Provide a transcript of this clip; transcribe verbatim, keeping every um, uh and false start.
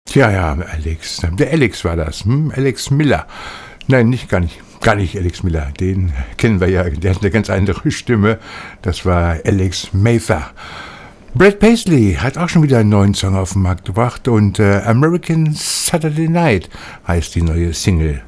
Ja, ja, Alex. Der Alex war das. Hm? Alex Miller. Nein, nicht gar nicht. Gar nicht Alex Miller. Den kennen wir ja. Der hat eine ganz andere Stimme. Das war Alex Mather. Brad Paisley hat auch schon wieder einen neuen Song auf den Markt gebracht und äh, American Saturday Night heißt die neue Single.